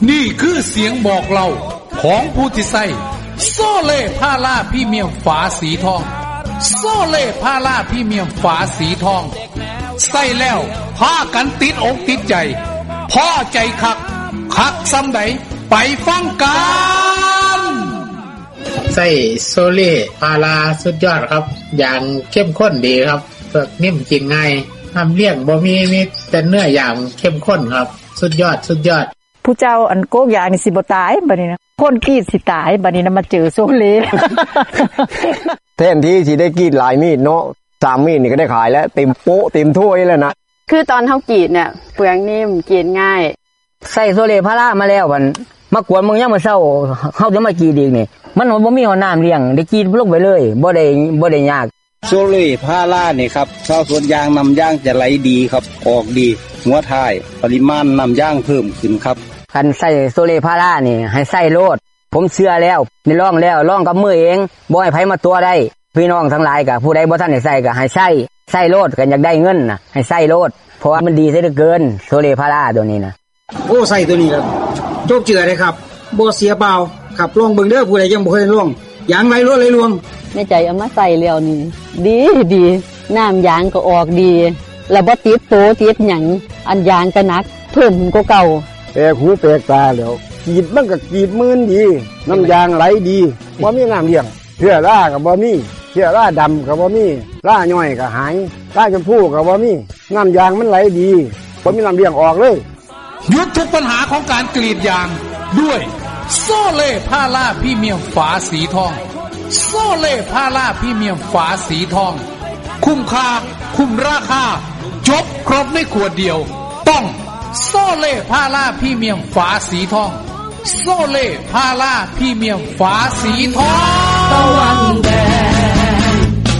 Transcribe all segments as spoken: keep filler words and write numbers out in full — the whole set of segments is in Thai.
นี่คือเสียงบอกเล่าของผู้ที่ใส่โซเล่พาราพรีเมียมฝาสีทองโซเล่พาราพรีเมียมฝาสีทองใส่แล้วพากันติดอกติดใจพอใจคักคักซ้ำใดไปฟังกันใส่โซเล่พาราสุดยอดครับอย่างเข้มข้นดีครับเปลือกนิ่มกินง่ายทำเลี้ยงบ่มีมีแต่เนื้ออย่างเข้มข้นครับสุดยอดสุดยอดผู้เจ้าอันโกกยานี่สิบ่ตายบัดนี้นะคนกรีดสิตายบัดนี้นะมาเจอโซเล่แทนที่สิได้กรีดหลายมีดเนาะสามมีดนี่ก็ได้ขายแล้วเต็มโป๊ะเต็มถ้วยแล้วนะคือตอนเฮากรีดเนี่ยเปลือกนิ่มกินง่ายใส่โซเล่พารามาแล้วมันมากวนมึงยังมาเศร้าเฮาจะมากรีดอีกนี่มันบ่มีน้ำเลี้ยงได้กรีดลงไปเลยบ่ได้บ่ได้ยากโซเล่พารานี่ครับชาวสวนยางนำยางจะไหลดีครับออกดีหัวท้ายปริมาณนำยางเพิ่มขึ้นครับคันใส่โซเล่พารานี่ให้ใส่โลดผมเชื่อแล้วนี่ลองแล้วลองกับมือเองบ่ให้ไผมาตัวได้พี่น้องทั้งหลายก็ผู้ใดบ่ทันได้ใส่ก็ให้ใส่ใส่โลดกันอยากได้เงินน่ะให้ใส่โลดเพราะว่ามันดีซะเหลือเกินโซเล่พาราตัวนี้นะโอ้ใส่ตัวนี้ครับโจกเจือเลยครับบ่เสียเปล่าขับลองเบิ่งเด้อผู้ใดยังบ่เคยลองยางไหลรั่วไหลรวงในใจเอามาใส่แล้วนี่ดีดีน้ำยางก็ออกดีแล้วบ่ติดโตติดหยังอันยางก็หนักเพิ่มกว่าเก่าแปลกหูแปลกตาแล้วกรีดมันก็กรีดมืนดีน้ำยางไหลดีบ่มีน้ำเลี้ยงเชื้อราก็บ่มีเชื้อราดำก็บ่มีราย่อยก็หายราชมพูก็บ่มีน้ำยางมันไหลดีบ่มีน้ำเลี้ยงออกเลยหยุดทุกปัญหาของการกรีดยางด้วยโซเล่พาราพรีเมียมฝาสีทองโซเล่พาราพรีเมียมฝาสีทองคุ้มค่าคุ้มราคาจบครบในขวดเดียวต้องโซเล่พาราพรีเมียมฝาสีทองโซเล่พาราพรีเมียมฝาสีทองตะวันแดง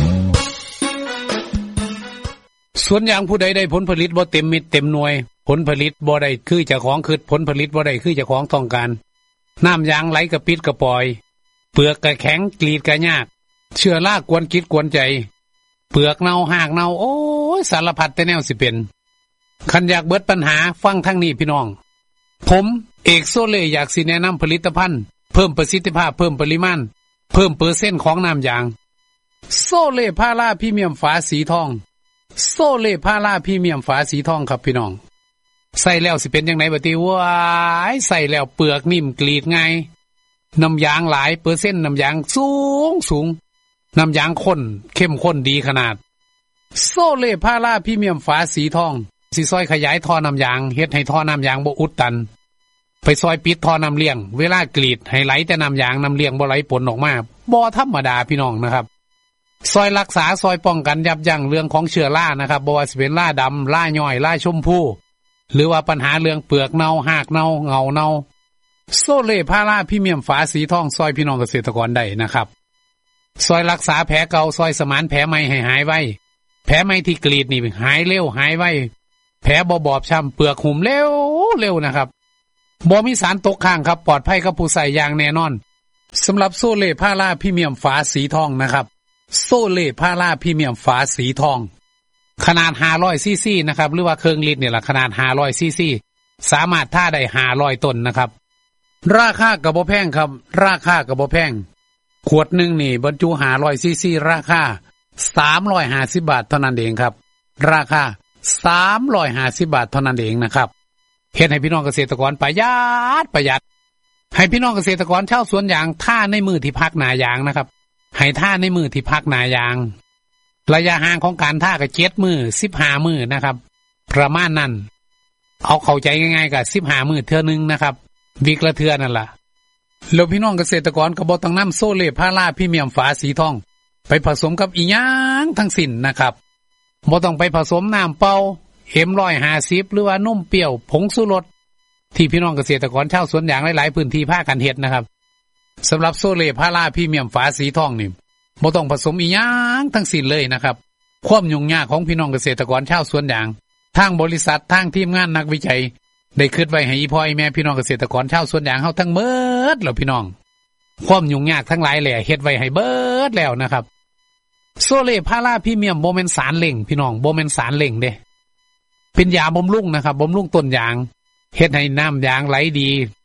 สวนยางผู้ใดได้ผลผลิตบ่เต็มเม็ดเต็มหน่วยผลผลิตบ่ได้คือเจ้าของคือผลผลิตบ่ได้คือเจ้าของต้องการน้ำยางไหลกระปิดกระปอยเปลือกกระแข็งกรีดกระยากเชื้อรากวนคิดกวนใจเปลือกเน่าหากเน่าโอ้ยสารพัดแต่แนวสิเป็นคันอยากเบิดปัญหาฟังทางนี้พี่น้องผมเอกโซเล่อยากสิแนะนำผลิตภัณฑ์เพิ่มประสิทธิภาพเพิ่มปริมาณเพิ่มเปอร์เซ็นต์ของน้ำยางโซเล่พาราพรีเมียมฝาสีทองโซเล่พาราพรีเมียมฝาสีทองครับพี่น้องใส่แล้วสิเป็นจังได๋บัดนี้ว้ายใส่แล้วเปลือกนิ่มกรีดง่ายน้ำยางหลายเปอร์เซ็นต์น้ำยางสูงสูงน้ำยางข้นเข้มข้นดีขนาดโซเล่พาราพรีเมียมฝาสีทองสิซอยขยายท่อน้ำยางเฮ็ดให้ท่อน้ำยางบ่อุดตันไปซอยปิดท่อน้ำเลี้ยงเวลากรีดให้ไหลแต่น้ำยางน้ำเลี้ยงบ่ไหลปนออกมาบ่ธรรมดาพี่น้องนะครับซอยรักษาซอยป้องกันยับยั้งเรื่องของเชื้อรานะครับบ่ว่าสิเป็นราดำราย่อยราชมพูหรือว่าปัญหาเรื่องเปลือกเน่าหากเน่าเงาเน่าโซเล่พาราพรีเมียมฝาสีทองซอยพี่น้องเกษตรกรได้นะครับซอยรักษาแผลเก่าซอยสมานแผลใหม่ให้หายไวแผลใหม่ที่กรีดนี่หายเร็วหายไวแผลบ่บอบช้ำเปลือกหุ่มเร็วเร็วนะครับบ่มีสารตกค้างครับปลอดภัยกับผู้ใส่อย่างแน่นอนสำหรับโซเล่พาราพรีเมียมฝาสีทองนะครับโซเล่พาราพรีเมียมฝาสีทองขนาดห้าร้อยซีซีนะครับหรือว่าเครื่องลิตรเนี่ยล่ะขนาดห้าร้อยซีซีสามารถท่าได้ห้าร้อยต้นนะครับราคาก็บ่แพงครับราคาก็บ่แพงขวดนึงนี่บรรจุห้าร้อยซีซีราคาสามร้อยห้าสิบบาทเท่านั้นเองครับราคาสามร้อยห้าสิบบาทเท่านั้นเองนะครับเฮ็ดให้พี่น้องเกษตรกรประหยัดประหยัดให้พี่น้องเกษตรกรชาวสวนยางท่าในมือที่พักหน้ายางนะครับให้ท่าในมือที่พักหน้ายางระยะห่างของการท่าก็เจ็ดมือสิบห้ามือนะครับประมาณนั้นเอาเข้าใจง่ายๆก็สิบห้ามือเทื่อนึงนะครับวิกละเทื่อนั่นล่ะแล้วพี่น้องเกษตรกรก็บ่ต้องนำโซเล่พาราพรีเมียมฝาสีทองไปผสมกับอีหยังทั้งสิ้นนะครับบ่ต้องไปผสมน้ำเปล่าเอ็มหนึ่งร้อยห้าสิบหรือว่านมเปรี้ยวผงชูรสที่พี่น้องเกษตรกรชาวสวนยางหลายๆพื้นที่พากันเฮ็ดนะครับสำหรับโซเล่พาราพรีเมียมฝาสีทองนี่บ่ต้องผสมอีหยังทั้งสิ้นเลยนะครับความยุ่งยากของพี่น้องเกษตรกรชาวสวนยางทางบริษัททางทีมงานนักวิจัยได้คิดไว้ให้อีพ่ออีแม่พี่น้องเกษตรกรชาวสวนยางเฮาทั้งหมดแล้วพี่น้องความยุ่งยากทั้งหลายแหละเฮ็ดไว้ให้เบิดแล้วนะครับโซเล่พาราพรีเมียมบ่แม่นสารเล่งพี่น้องบ่แม่นสารเล่งเด้เป็นยาบำรุงนะครับบำรุงต้นยางเฮ็ดให้น้ำยางไหลดี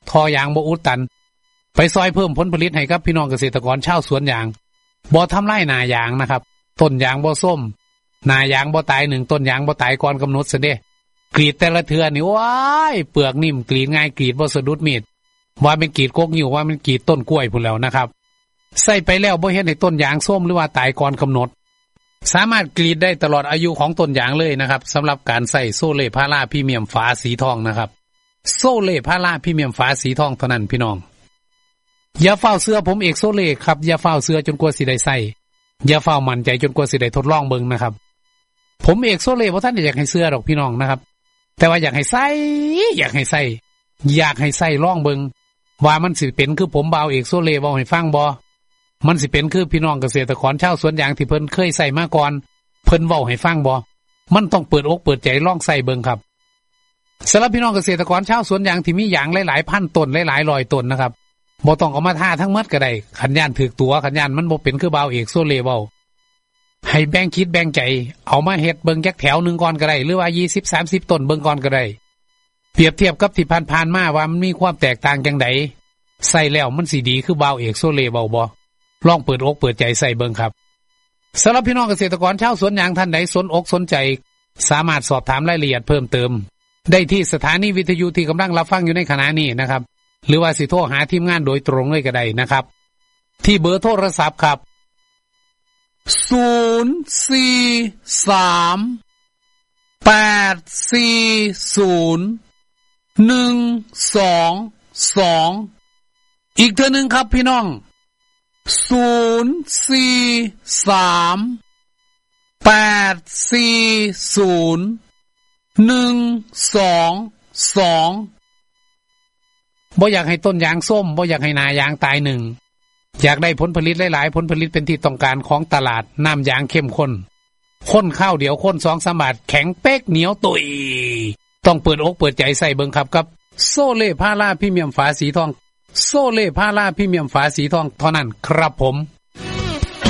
ทอยางบ่อุดตันไปซอยเพิ่มผลผลิตให้กับพี่น้องเกษตรกรชาวสวนยางบ่ทำลายหน้ายางนะครับต้นยางบ่ส้มหน้ายางบ่ตายหนึ่งต้นยางบ่ตายก่อนกำหนดซะเด้กรีดแต่ละเทื่อนี่ว้ายเปลือกนิ่มกรีดง่ายกรีดบ่สะดุดมีดว่าเป็นกรีดกกนิ้วว่ามันกรีดต้นกล้วยพุ่นแล้วนะครับใส่ไปแล้วบ่เฮ็ดให้ต้นยางส้มหรือว่าตายก่อนกำหนดสามารถกรีดได้ตลอดอายุของต้นยางเลยนะครับสำหรับการใส่โซเล่พาราพรีเมียมฝาสีทองนะครับโซเล่พาราพรีเมียมฝาสีทองเท่านั้นพี่น้องอย่าเฝ้าเสื้อผมเอกโซเล่ครับอย่าเฝ้าเสื้อจนกว่าสิได้ใส่อย่าเฝ้ามั่นใจจนกว่าสิได้ทดลองเบิ่งนะครับผมเอกโซเล่บ่ทันได้อยากให้เสื้อดอกพี่น้องนะครับแต่ว่าอยากให้ใส่อยากให้ใส่อยากให้ใส่ลองเบิ่งว่ามันสิเป็นคือผมบ่าวเอกโซเล่เว้าให้ฟังบ่มันสิเป็นคือพี่น้องเกษตรกรชาวสวนยางที่เพิ่นเคยใส่มาก่อนเพิ่นเว้าให้ฟังบ่มันต้องเปิดอกเปิดใจลองใส่เบิ่งครับสำหรับพี่น้องเกษตรกรชาวสวนยางที่มียางหลายๆพันต้นหลายๆร้อยต้นนะครับบ่ต้องเอามาท่าทั้งหมดก็ได้ขันยานถูกตัวขันยานมันบ่เป็นคือบ่าวเอกโซเล่เว้าให้แบ่งคิดแบ่งใจเอามาเฮ็ดเบิ่งจักแถวนึงก่อนก็ได้หรือว่ายี่สิบ สามสิบต้นเบิ่งก่อนก็ได้เปรียบเทียบกับที่ผ่านๆมาว่ามันมีความแตกต่างจังได๋ใส่แล้วมันสิดีคือบ่าวเอกโซเล่เว้าบ่ลองเปิดอกเปิดใจใส่เบิ่งครับสำหรับพี่น้องเกษตรกรชาวสวนยางท่านใดสนอกสนใจสามารถสอบถามรายละเอียดเพิ่มเติมได้ที่สถานีวิทยุที่กำลังรับฟังอยู่ในขณะนี้นะครับหรือว่าสิโทรหาทีมงานโดยตรงเลยก็ได้นะครับที่เบอร์โทรศัพท์ครับศูนย์ สี่ สาม แปด สี่ ศูนย์ หนึ่ง สอง สองอีกเทื่อนึงครับพี่น้องศูนย์ สี่ สาม แปด สี่ ศูนย์ หนึ่ง สอง สองบ่อยากให้ต้นยางส้มบ่อยากให้นายางตายหนึ่งอยากได้ผลผลิตหลายๆผลผลิตเป็นที่ต้องการของตลาดน้ำยางเข้มข้นข้นข้าวเดียวข้นสองสามบาทแข็งเป๊กเหนียวตุยต้องเปิดอกเปิดใจใส่เบิ่งครับกับโซเล่พาราพรีเมียมฝาสีทองโซเล่พาราพรีเมียมฝาสีทองเท่านั้นครับผม